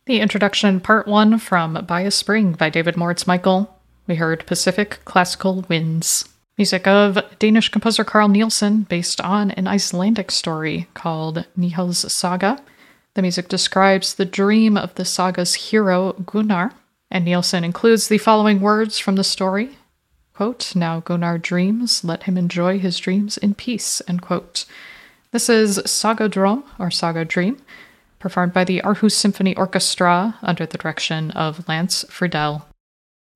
The introduction, part one from By a Spring by David Moritz Michael. We heard Pacific Classical Winds. Music of Danish composer Carl Nielsen, based on an Icelandic story called Nihil's Saga. The music describes the dream of the saga's hero, Gunnar, and Nielsen includes the following words from the story. Quote, "Now Gunnar dreams, let him enjoy his dreams in peace," end quote. This is Saga Drom, or Saga Dream, performed by the Aarhus Symphony Orchestra under the direction of Lance Friedel.